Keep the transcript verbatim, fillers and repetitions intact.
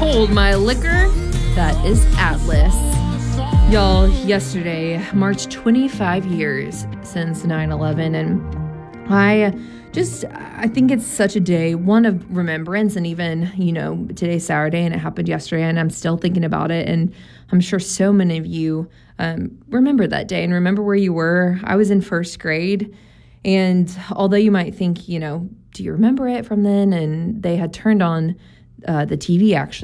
hold my liquor. That is Atlas. Y'all, yesterday marked twenty-five years since nine eleven, and I just, I think it's such a day, one of remembrance, and even, you know, today's Saturday, and it happened yesterday, and I'm still thinking about it, and I'm sure so many of you um, remember that day and remember where you were. I was in first grade, and although you might think, you know, do you remember it from then? And they had turned on uh, the T V, actually.